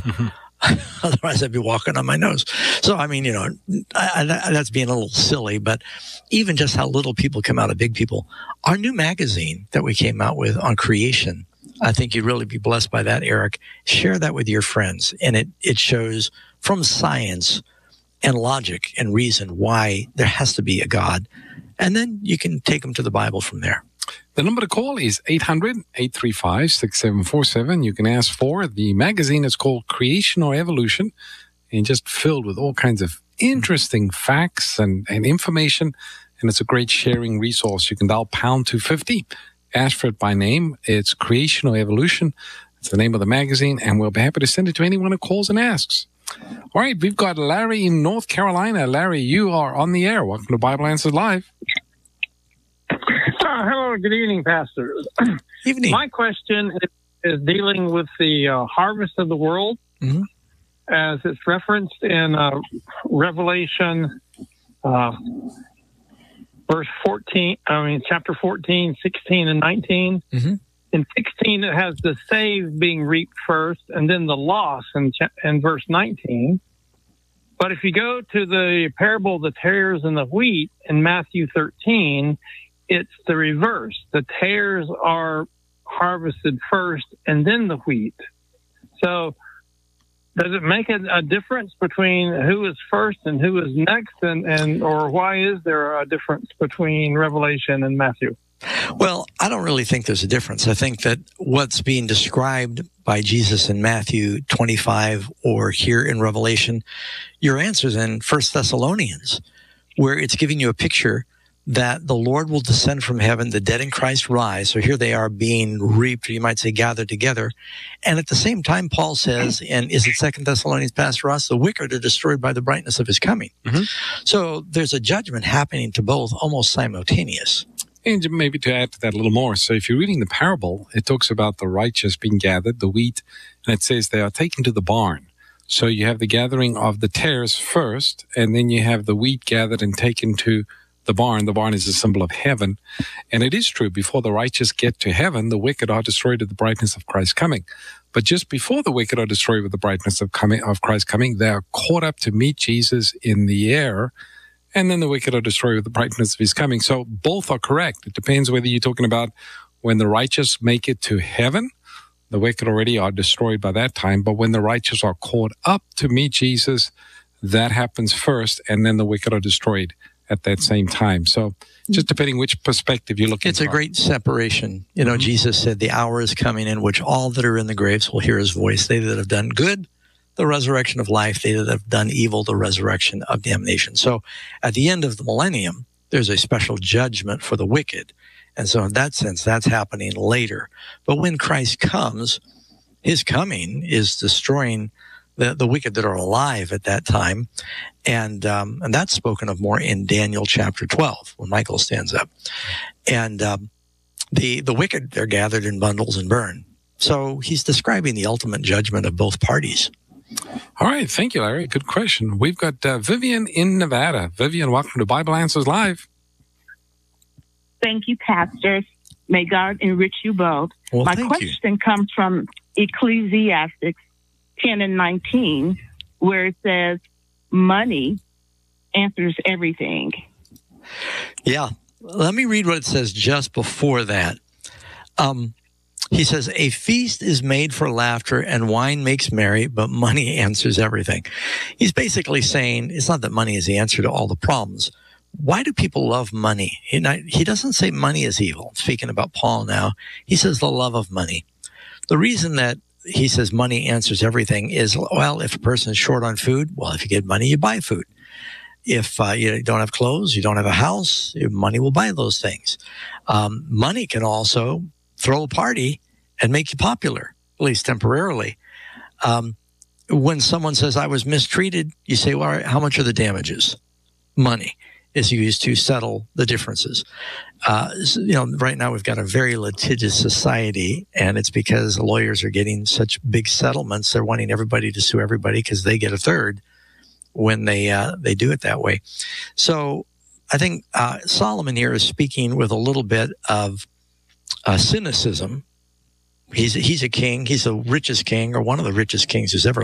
Otherwise, I'd be walking on my nose. So, I mean, that's being a little silly, but even just how little people come out of big people. Our new magazine that we came out with on creation, I think you'd really be blessed by that, Eric. Share that with your friends. And it shows from science and logic and reason why there has to be a God. And then you can take them to the Bible from there. The number to call is 800-835-6747. You can ask for the magazine. It's called Creation or Evolution, and just filled with all kinds of interesting facts and information. And it's a great sharing resource. You can dial pound 250, ask for it by name. It's Creation or Evolution. It's the name of the magazine, and we'll be happy to send it to anyone who calls and asks. All right, we've got Larry in North Carolina. Larry, you are on the air. Welcome to Bible Answers Live. Hello, good evening, Pastor. Evening. My question is dealing with the harvest of the world, as it's referenced in Revelation, chapter 14, 16, and 19. In 16, it has the saved being reaped first, and then the loss in verse 19. But if you go to the parable of the tares and the wheat in Matthew 13, it's the reverse. The tares are harvested first and then the wheat. So does it make a difference between who is first and who is next? Or why is there a difference between Revelation and Matthew? Well, I don't really think there's a difference. I think that what's being described by Jesus in Matthew 25 or here in Revelation, your answer's in 1 Thessalonians, where it's giving you a picture that the Lord will descend from heaven, the dead in Christ rise. So here they are being reaped, or you might say gathered together. And at the same time, Paul says, and is it 2 Thessalonians, Pastor Ross, the wicked are destroyed by the brightness of his coming. So there's a judgment happening to both, almost simultaneous. And maybe to add to that a little more, so if you're reading the parable, it talks about the righteous being gathered, the wheat, and it says they are taken to the barn. So you have the gathering of the tares first, and then you have the wheat gathered and taken to the barn. The barn is a symbol of heaven. And it is true, before the righteous get to heaven, the wicked are destroyed at the brightness of Christ's coming. But just before the wicked are destroyed with the brightness of Christ's coming, they are caught up to meet Jesus in the air, and then the wicked are destroyed with the brightness of his coming. So both are correct. It depends whether you're talking about when the righteous make it to heaven, the wicked already are destroyed by that time. But when the righteous are caught up to meet Jesus, that happens first, and then the wicked are destroyed at that same time. So just depending which perspective you're looking at. It's a great separation. Jesus said, the hour is coming in which all that are in the graves will hear his voice. They that have done good, the resurrection of life. They that have done evil, the resurrection of damnation. So at the end of the millennium, there's a special judgment for the wicked. And so in that sense, that's happening later. But when Christ comes, his coming is destroying the wicked that are alive at that time. And that's spoken of more in Daniel chapter 12, when Michael stands up. And the wicked, they're gathered in bundles and burned. So he's describing the ultimate judgment of both parties. All right. Thank you, Larry. Good question. We've got Vivian in Nevada. Vivian, welcome to Bible Answers Live. Thank you, pastors. May God enrich you both. Well, My question comes from Ecclesiastes 10 and 19, where it says, money answers everything. Yeah. Let me read what it says just before that. He says, a feast is made for laughter and wine makes merry, but money answers everything. He's basically saying it's not that money is the answer to all the problems. Why do people love money? He doesn't say money is evil. Speaking about Paul now, he says the love of money. The reason that he says money answers everything is, well, if a person is short on food, well, if you get money, you buy food. If you don't have clothes, you don't have a house, money will buy those things. Money can also throw a party and make you popular, at least temporarily. When someone says, I was mistreated, you say, well, all right, how much are the damages? Money is used to settle the differences. Right now we've got a very litigious society, and it's because lawyers are getting such big settlements. They're wanting everybody to sue everybody because they get a third when they do it that way. So I think Solomon here is speaking with a little bit of cynicism. He's a king. He's the richest king, or one of the richest kings who's ever